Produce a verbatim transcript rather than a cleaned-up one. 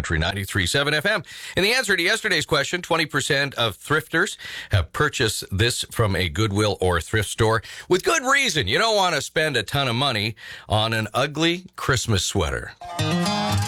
Country ninety-three point seven F M. And the answer to yesterday's question, twenty percent of thrifters have purchased this from a Goodwill or thrift store with good reason. You don't want to spend a ton of money on an ugly Christmas sweater.